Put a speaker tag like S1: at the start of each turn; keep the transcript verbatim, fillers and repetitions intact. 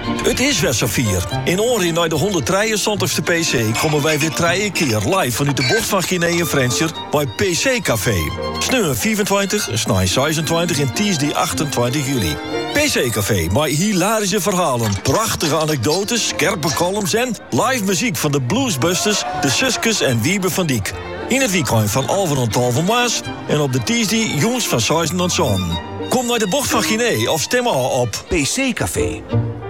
S1: Het is weer zover. In Oren naar de honderddrieëntwintigste P C komen wij weer drie keer live vanuit de bocht van Guinea en Frenscher bij P C Café. Sneu vierentwintig, snij zesentwintig en Tuesday achtentwintig juli. P C Café, maar hilarische verhalen, prachtige anekdotes, scherpe columns en live muziek van de Bluesbusters, de Suskes en Wiebe van Diek. In het weekend van Alver en Tal van Maas en op de Tuesday jongens van Zeisen en Zon. Kom naar de bocht van Guinea of stem al op
S2: P C Café.